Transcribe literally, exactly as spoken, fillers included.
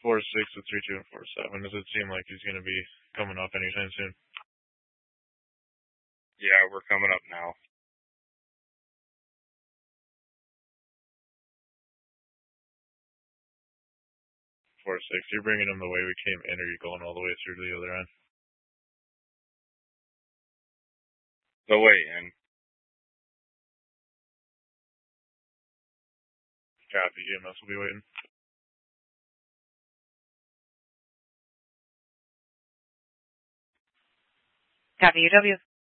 four six with three two and four seven. Does it seem like he's going to be coming up anytime soon? Yeah, we're coming up now. four six. You're bringing him the way we came in, or are you going all the way through to the other end? The way in. Copy. E M S will be waiting. Copy U W.